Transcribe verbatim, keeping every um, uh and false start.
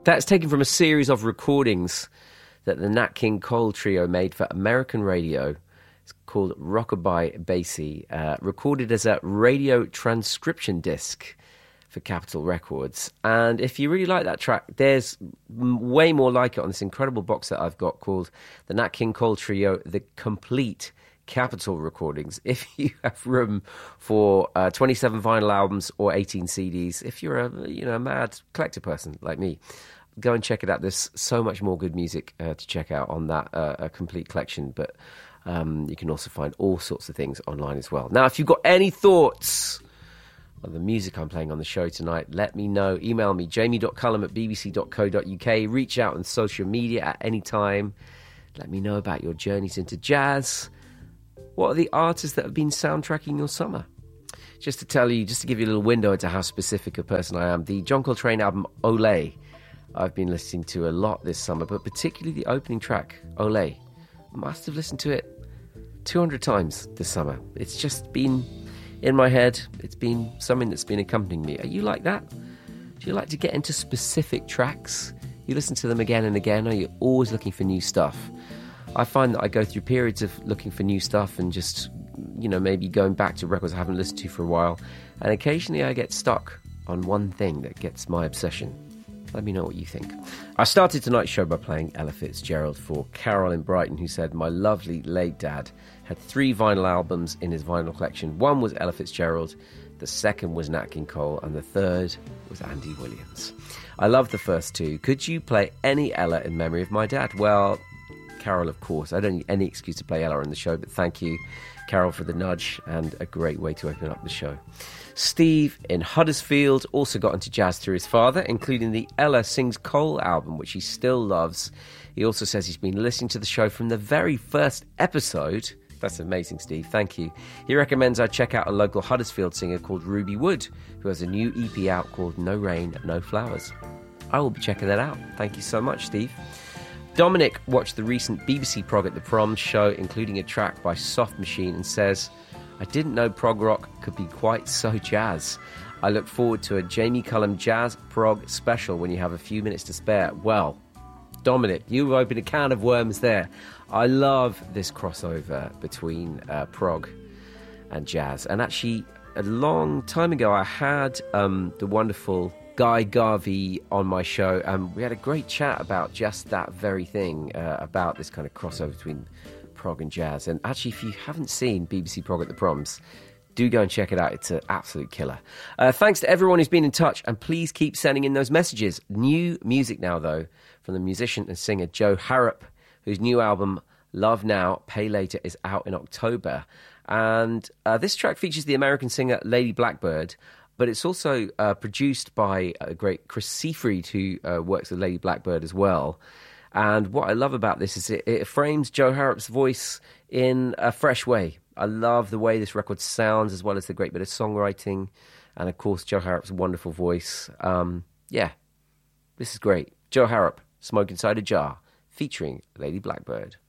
That's taken from a series of recordings that the Nat King Cole Trio made for American radio. It's called Rockabye Basie, uh, recorded as a radio transcription disc for Capitol Records. And if you really like that track, there's way more like it on this incredible box set I've got called the Nat King Cole Trio, The Complete Capitol Recordings. If you have room for uh, twenty-seven vinyl albums or eighteen C Ds, if you're a you know a mad collector person like me, go and check it out. There's so much more good music uh, to check out on that uh, a complete collection, but um, you can also find all sorts of things online as well. Now, if you've got any thoughts on the music I'm playing on the show tonight, let me know. Email me, jamie dot cullum at b b c dot co dot u k. Reach out on social media at any time. Let me know about your journeys into jazz. What are the artists that have been soundtracking your summer? Just to tell you, just to give you a little window into how specific a person I am, the John Coltrane album, Olé, I've been listening to a lot this summer, but particularly the opening track, Olé. Must have listened to it two hundred times this summer. It's just been in my head. It's been something that's been accompanying me. Are you like that? Do you like to get into specific tracks? You listen to them again and again, or are you always looking for new stuff? I find that I go through periods of looking for new stuff and just, you know, maybe going back to records I haven't listened to for a while. And occasionally I get stuck on one thing that gets my obsession. Let me know what you think. I started tonight's show by playing Ella Fitzgerald for Carol in Brighton, who said, my lovely late dad had three vinyl albums in his vinyl collection. One was Ella Fitzgerald, the second was Nat King Cole, and the third was Andy Williams. I love the first two. Could you play any Ella in memory of my dad? Well, Carol, of course. I don't need any excuse to play Ella on the show, but thank you, Carol, for the nudge and a great way to open up the show. Steve in Huddersfield also got into jazz through his father, including the Ella Sings Cole album, which he still loves. He also says he's been listening to the show from the very first episode. That's amazing, Steve. Thank you. He recommends I check out a local Huddersfield singer called Ruby Wood, who has a new E P out called No Rain, No Flowers. I will be checking that out. Thank you so much, Steve. Dominic watched the recent B B C Prog at the Proms show, including a track by Soft Machine, and says, I didn't know prog rock could be quite so jazz. I look forward to a Jamie Cullum Jazz Prog special when you have a few minutes to spare. Well, Dominic, you've opened a can of worms there. I love this crossover between uh, prog and jazz. And actually, a long time ago, I had um, the wonderful Guy Garvey on my show, and we had a great chat about just that very thing, uh, about this kind of crossover between prog and jazz. And actually, if you haven't seen B B C Prog at the Proms, do go and check it out. It's an absolute killer. Uh, thanks to everyone who's been in touch, and please keep sending in those messages. New music now, though, from the musician and singer Joe Harrop, whose new album, Love Now, Pay Later, is out in October. And uh, this track features the American singer Lady Blackbird, but it's also uh, produced by a great Chris Seafried, who uh, works with Lady Blackbird as well. And what I love about this is it, it frames Joe Harrop's voice in a fresh way. I love the way this record sounds, as well as the great bit of songwriting. And, of course, Joe Harrop's wonderful voice. Um, yeah, this is great. Joe Harrop, Smoke Inside a Jar, featuring Lady Blackbird.